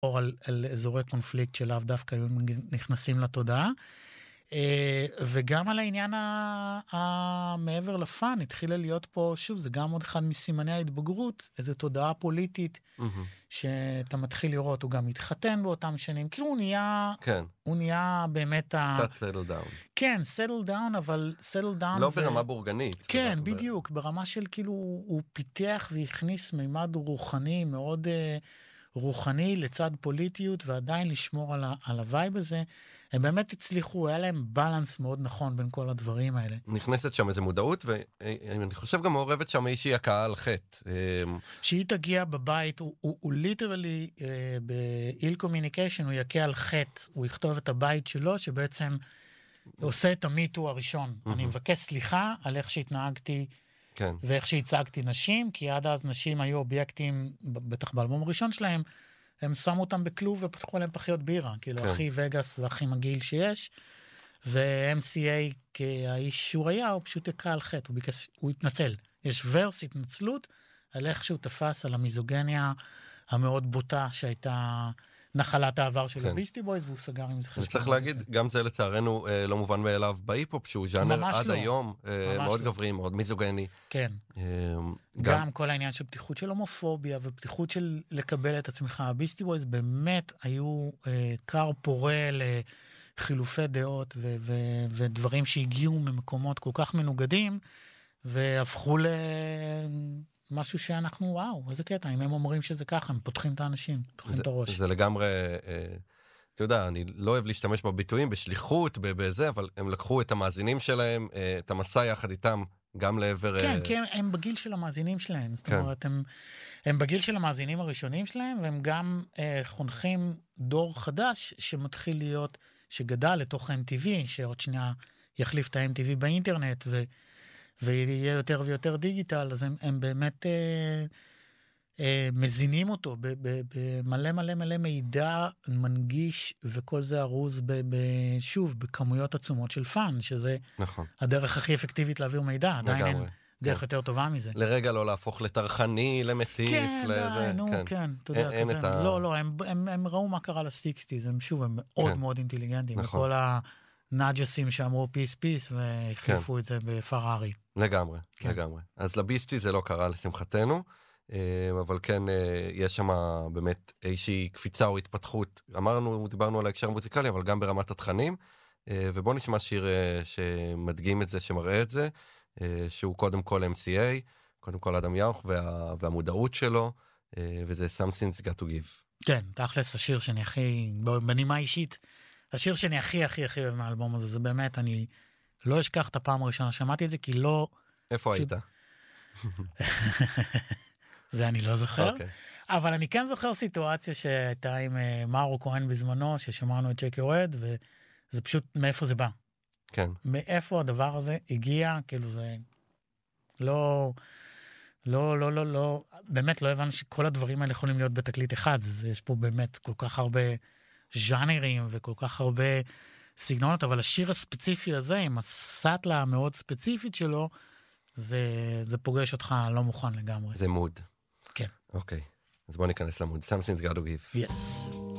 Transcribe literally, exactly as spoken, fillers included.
או על, על אזורי קונפליקט שלאו דווקא היו נכנסים לתודעה, וגם על העניין המעבר לפן, התחילה להיות פה, שוב, זה גם עוד אחד מסימני ההתבגרות, איזו תודעה פוליטית, שאתה מתחיל לראות, הוא גם מתחתן באותם שנים, כאילו הוא נהיה, הוא נהיה באמת קצת settle down. כן, settle down, אבל settle down. לא ברמה בורגנית. כן, בדיוק, ברמה של כאילו, הוא פיתח והכניס מימד רוחני, מאוד רוחני לצד פוליטיות, ועדיין לשמור על, על הווייב הזה. הם באמת הצליחו, היה להם בלנס מאוד נכון בין כל הדברים האלה. נכנסת שם איזו מודעות, ואני חושב גם מעורבת שם אישי הקהל על חטא. שהיא תגיע בבית, הוא, הוא, הוא ליטרלי, באיל קומיוניקיישן, הוא יקה על חטא, הוא יכתוב את הבית שלו, שבעצם עושה את המיטו הראשון. אני מבקש סליחה על איך שהתנהגתי, כן. ואיך שהצגתי נשים, כי עד אז נשים היו אובייקטים, בטח באלבום הראשון שלהם, הם שמו אותם בכלוב ופתחו עליהם פחיות בירה, כאילו הכי וגאס והכי מגעיל שיש, ו-אם סי איי כאיש שהוא היה, הוא פשוט הקה על חטא, הוא, ביקש, הוא התנצל. יש ורס התנצלות על איך שהוא תפס על המיזוגניה המאוד בוטה שהייתה נחלת העבר של הביסטי בויז, והוא סגר עם זה חשבון. צריך להגיד, גם זה לצערנו לא מובן מאליו בהיפ-הופ, שהוא ז'אנר עד היום מאוד גברי, מאוד מיזוגני. כן. גם כל העניין של פתיחות של הומופוביה, ופתיחות של לקבל את עצמך. הביסטי בויז באמת היו קר פורה לחילופי דעות, ודברים שהגיעו ממקומות כל כך מנוגדים, והפכו ל... משהו שאנחנו, וואו, איזה קטע, אם הם אומרים שזה ככה, הם פותחים את האנשים, פותחים זה, את הראש. זה לגמרי, אה, אתה יודע, אני לא אוהב להשתמש בביטויים, בשליחות, בזה, אבל הם לקחו את המאזינים שלהם, אה, את המסע יחד איתם, גם לעבר... כן, אה... כי הם, הם בגיל של המאזינים שלהם, זאת כן. אומרת, הם, הם בגיל של המאזינים הראשונים שלהם, והם גם אה, חונכים דור חדש, שמתחיל להיות, שגדל לתוך ה-אם טי וי, שעוד שנייה יחליף את ה-אם טי וי באינטרנט, ו... ויהיה יותר ויותר דיגיטל, אז הם, הם באמת אה, אה, מזינים אותו במלא מלא מלא מידע מנגיש, וכל זה ארוז ב, ב, שוב, בכמויות עצומות של פאן, שזה נכון. הדרך הכי אפקטיבית להעביר מידע, עדיין אין דרך כן. יותר טובה מזה. לרגע לא להפוך לתרחני, למטיף. כן, לזה, די, נו, כן, כן אתה יודע, אין, כזה, אין ה... לא, לא, הם, הם, הם ראו מה קרה ל-סיקסטיז, הם שוב, הם מאוד כן. מאוד אינטליגנטים, נכון. וכל ה... נאג'סים שאמרו פיס פיס והחליפו כן. את זה בפרארי. לגמרי, כן. לגמרי. אז לביסטי זה לא קרה לשמחתנו, אבל כן יש שם באמת איזושהי קפיצה או התפתחות. אמרנו, דיברנו על ההקשר המוזיקלי, אבל גם ברמת התכנים, ובוא נשמע שיר שמדגים את זה, שמראה את זה, שהוא קודם כל אם סי איי, קודם כל אדם יאוך וה, והמודעות שלו, וזה Something's Got to Give. כן, תכלס השיר שאני הכי, בנימה אישית, השיר שאני הכי הכי הכי אוהב מהאלבום הזה, זה באמת, אני לא אשכח את הפעם הראשונה, שמעתי את זה כי לא... איפה היית? זה אני לא זוכר, אבל אני כן זוכר סיטואציה שהייתה עם מארו כהן בזמנו, ששמענו את צ'קי אוהד, וזה פשוט מאיפה זה בא. כן. מאיפה הדבר הזה הגיע, כאילו זה לא... לא, לא, לא, לא, באמת לא הבנו שכל הדברים האלה יכולים להיות בתקליט אחד, יש פה באמת כל כך הרבה... ז'אנרים וכל כך הרבה סגנונות, אבל השיר הספציפי הזה, עם הסטלה המאוד ספציפית שלו, זה, זה פוגש אותך לא מוכן לגמרי. זה מוד. כן. אוקיי, אז בוא ניכנס למוד. Something's Got to Give. Yes.